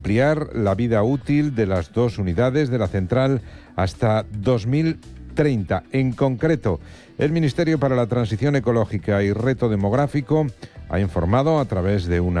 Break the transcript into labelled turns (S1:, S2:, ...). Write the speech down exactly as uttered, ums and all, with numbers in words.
S1: ampliar la vida útil de las dos unidades de la central hasta dos mil treinta. En concreto, el Ministerio para la Transición Ecológica y Reto Demográfico ha informado a través de una